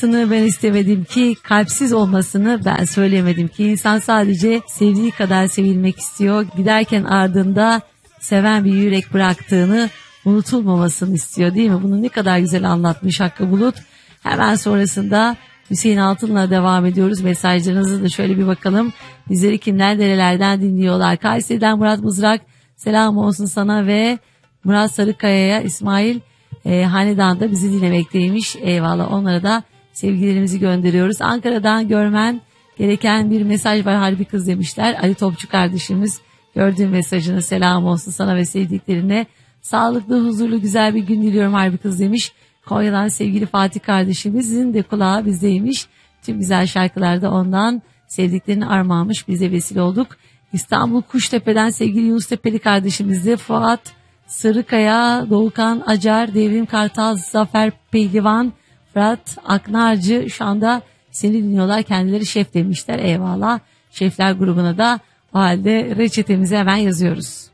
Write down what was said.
Ben istemedim ki, kalpsiz olmasını ben söylemedim ki. İnsan sadece sevdiği kadar sevilmek istiyor. Giderken ardında seven bir yürek bıraktığını unutulmamasını istiyor, değil mi? Bunu ne kadar güzel anlatmış Hakkı Bulut. Hemen sonrasında Hüseyin Altın'la devam ediyoruz. Mesajlarınızı da şöyle bir bakalım. Bizleri kimler nerelerden dinliyorlar? Kayseri'den Murat Mızrak, selam olsun sana ve Murat Sarıkaya'ya. İsmail Hanedan'da bizi dinlemekteymiş. Eyvallah, onlara da sevgilerimizi gönderiyoruz. Ankara'dan görmen gereken bir mesaj var, harbi kız demişler. Ali Topçu kardeşimiz, gördüğüm mesajını, selam olsun sana ve sevdiklerine. Sağlıklı, huzurlu, güzel bir gün diliyorum harbi kız demiş. Konya'dan sevgili Fatih kardeşimizin de kulağı bizdeymiş. Tüm güzel şarkılarda ondan sevdiklerini armağanmış, bize vesile olduk. İstanbul Kuştepe'den sevgili Yunus Tepeli kardeşimizle Fuat Sarıkaya, Doğukan Acar, Devrim Kartal, Zafer Pehlivan, Fırat Aknarcı şu anda seni dinliyorlar. Kendileri şef demişler. Eyvallah. Şefler grubuna da o halde reçetemizi hemen yazıyoruz.